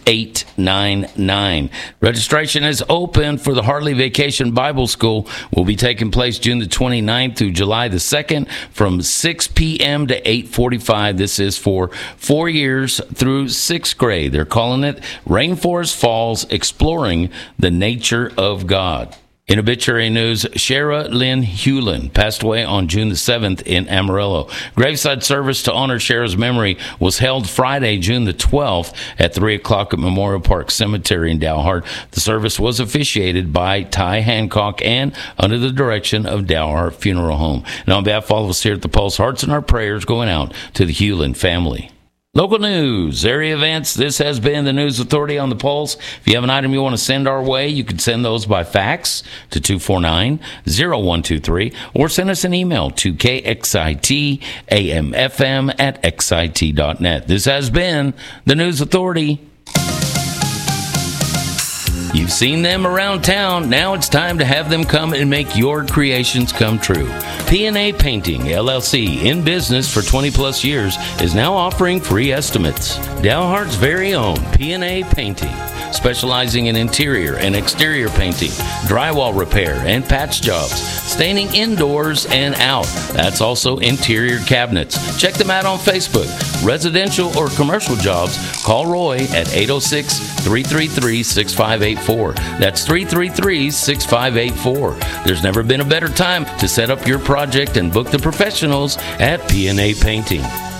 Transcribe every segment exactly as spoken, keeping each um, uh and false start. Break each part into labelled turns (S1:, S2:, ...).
S1: eight nine nine. Registration is open for the Hartley Vacation Bible School. Will be taking place June the twenty-ninth through July the second from six p.m. to eight forty-five. This is for four years through sixth grade. They're calling it Rainforest Falls, Exploring the Nature of God. In obituary news, Shara Lynn Hewlin passed away on June the seventh in Amarillo. Graveside service to honor Shara's memory was held Friday, June the twelfth at three o'clock at Memorial Park Cemetery in Dalhart. The service was officiated by Ty Hancock and under the direction of Dalhart Funeral Home. And on behalf of all of us here at the Pulse, hearts and our prayers going out to the Hewlin family. Local news, area events. This has been the News Authority on the Pulse. If you have an item you want to send our way, you can send those by fax to two four nine, zero one two three or send us an email to k x i t a m f m at x i t dot net. This has been the News Authority. You've seen them around town. Now it's time to have them come and make your creations come true. P and A Painting, L L C, in business for twenty plus years, is now offering free estimates. Dalhart's very own P and A Painting, specializing in interior and exterior painting, drywall repair and patch jobs, staining indoors and out. That's also interior cabinets. Check them out on Facebook. Residential or commercial jobs, call Roy at eight oh six, three three three, six five eight four. That's three three three, six five eight four. There's never been a better time to set up your project and book the professionals at P and A Painting.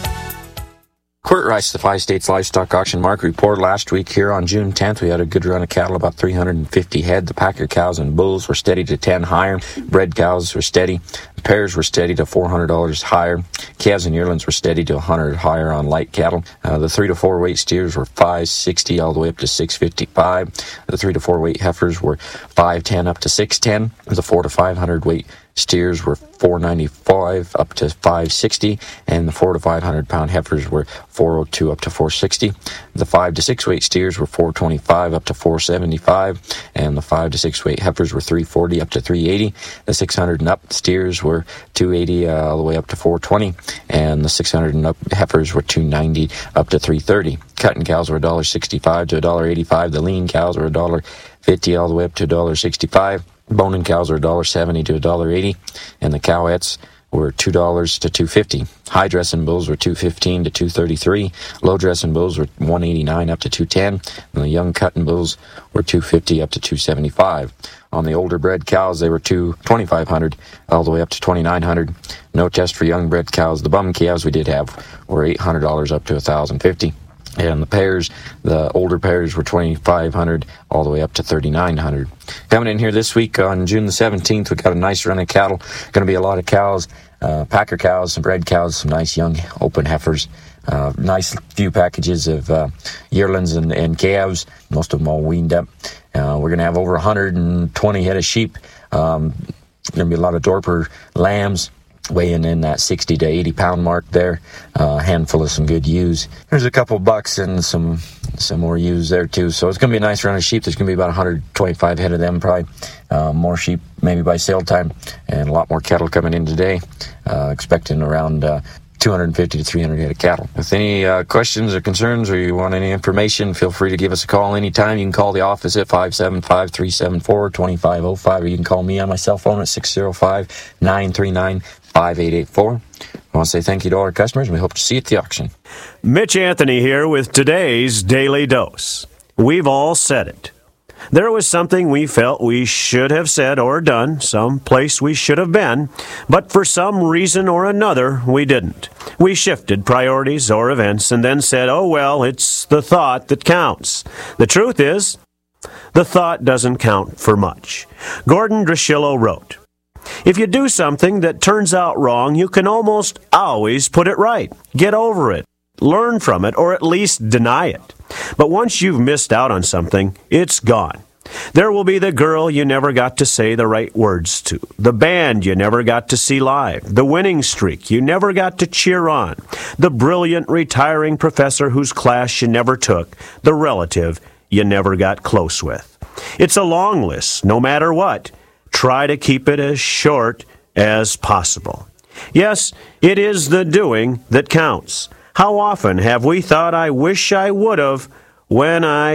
S2: Quirt Rice, the Five States Livestock Auction Market report last week here on June tenth. We had a good run of cattle, about three hundred fifty head. The packer cows and bulls were steady to ten higher. Bred cows were steady. Pairs were steady to four hundred dollars higher. Calves and yearlings were steady to one hundred higher on light cattle. Uh, the three to four weight steers were five sixty all the way up to six fifty-five. The three to four weight heifers were five ten up to six ten. The four to five hundred weight steers were four ninety-five up to five sixty, and the four to five hundred pound heifers were four oh two up to four sixty. The five to six weight steers were four twenty-five up to four seventy-five, and the five to six weight heifers were three forty up to three eighty. The six hundred and up steers were two eighty uh, all the way up to four twenty, and the six hundred and up heifers were two ninety up to three thirty. Cutting cows were one sixty-five to one eighty-five. The lean cows were one fifty all the way up to one sixty-five. Boning cows were one seventy to one eighty, and the cowettes were two dollars to two fifty. High dressing bulls were two fifteen to two thirty-three. Low dressing bulls were one eighty-nine up to two ten, and the young cutting bulls were two fifty up to two seventy-five. On the older bred cows, they were two twenty-five hundred all the way up to twenty-nine hundred. No test for young bred cows. The bum calves we did have were eight hundred dollars up to one thousand fifty. And the pairs, the older pairs were twenty-five hundred all the way up to thirty-nine hundred. Coming in here this week on June the seventeenth, we got a nice run of cattle. Going to be a lot of cows, uh, packer cows, some bred cows, some nice young open heifers. Uh, nice few packages of uh, yearlings and, and calves, most of them all weaned up. Uh, we're going to have over one hundred twenty head of sheep. Um, going to be a lot of Dorper lambs, weighing in that sixty to eighty pound mark there. A uh, handful of some good ewes. There's a couple bucks and some some more ewes there too. So it's going to be a nice run of sheep. There's going to be about one hundred twenty-five head of them probably. Uh, more sheep maybe by sale time, and a lot more cattle coming in today. Uh, expecting around uh, two hundred fifty to three hundred head of cattle. If any uh, questions or concerns, or you want any information, feel free to give us a call anytime. You can call the office at five seven five, three seven four, two five zero five, or you can call me on my cell phone at six zero five, nine three nine, five eight eight four. I want to say thank you to all our customers, and we hope to see you at the auction.
S3: Mitch Anthony here with today's Daily Dose. We've all said it. There was something we felt we should have said or done, some place we should have been, but for some reason or another, we didn't. We shifted priorities or events and then said, oh, well, it's the thought that counts. The truth is, the thought doesn't count for much. Gordon Drusilla wrote, if you do something that turns out wrong, you can almost always put it right. Get over it. Learn from it, or at least deny it. But once you've missed out on something, it's gone. There will be the girl you never got to say the right words to, the band you never got to see live, the winning streak you never got to cheer on, the brilliant retiring professor whose class you never took, the relative you never got close with. It's a long list, no matter what. Try to keep it as short as possible. Yes, it is the doing that counts. How often have we thought, I wish I would have, when I